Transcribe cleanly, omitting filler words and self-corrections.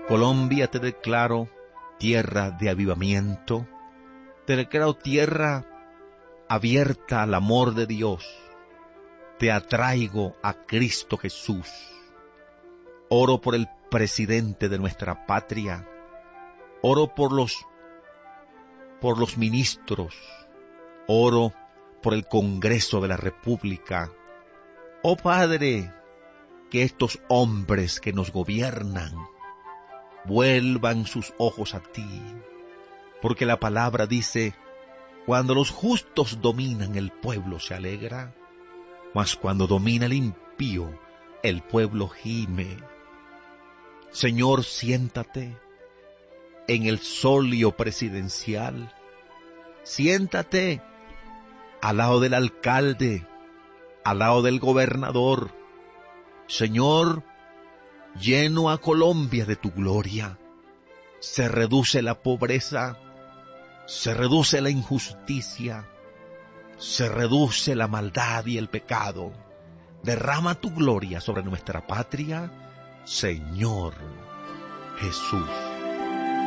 Colombia, te declaro tierra de avivamiento, te declaro tierra abierta al amor de Dios. Te atraigo a Cristo Jesús. Oro por el presidente de nuestra patria. Oro por los ministros. Oro por el Congreso de la República. Oh Padre, que estos hombres que nos gobiernan vuelvan sus ojos a ti, porque la palabra dice: cuando los justos dominan, el pueblo se alegra, mas cuando domina el impío, el pueblo gime. Señor, siéntate en el solio presidencial, siéntate al lado del alcalde, al lado del gobernador. Señor, lleno a Colombia de tu gloria. Se reduce la pobreza, se reduce la injusticia, se reduce la maldad y el pecado. Derrama tu gloria sobre nuestra patria, Señor Jesús.